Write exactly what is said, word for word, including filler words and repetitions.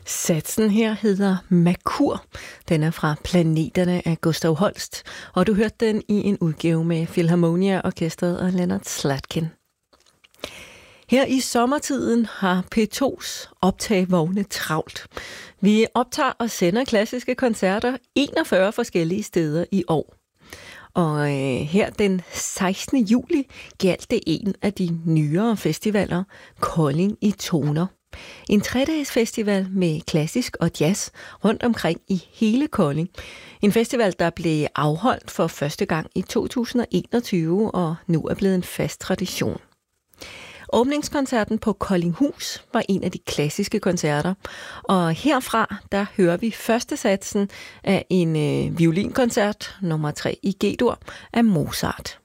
Satsen her hedder Merkur. Den er fra Planeterne af Gustav Holst, og du hørte den i en udgave med Philharmonia Orkestret og Leonard Slatkin. Her i sommertiden har P to's optagevogne travlt. Vi optager og sender klassiske koncerter enogfyrre forskellige steder i år. Og øh, her den sekstende juli galt det en af de nyere festivaler, Kolding i Toner. En tredages festival med klassisk og jazz rundt omkring i hele Kolding. En festival, der blev afholdt for første gang i to tusind og enogtyve og nu er blevet en fast tradition. Åbningskoncerten på Koldinghus var en af de klassiske koncerter, og herfra der hører vi første satsen af en øh, violinkoncert, nummer tre i G-dur, af Mozart.